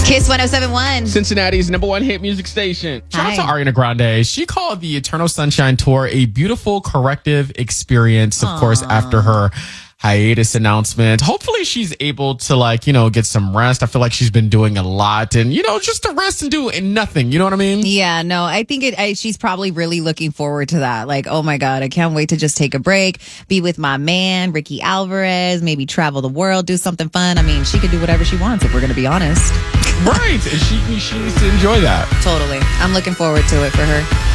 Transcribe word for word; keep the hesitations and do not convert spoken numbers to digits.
Kiss one oh seven point one. Cincinnati's number one hit music station. Shout Hi. out to Ariana Grande. She called the Eternal Sunshine Tour a beautiful corrective experience, of Aww. course, after her hiatus announcement. Hopefully she's able to, like, you know, get some rest. I feel like she's been doing a lot and, you know, just to rest and do nothing. You know what I mean? Yeah, no, I think it. I, she's probably really looking forward to that. Like, oh my God, I can't wait to just take a break, be with my man, Ricky Alvarez, maybe travel the world, do something fun. I mean, she could do whatever she wants if we're going to be honest. Right. And she, she needs to enjoy that. Totally. I'm looking forward to it for her.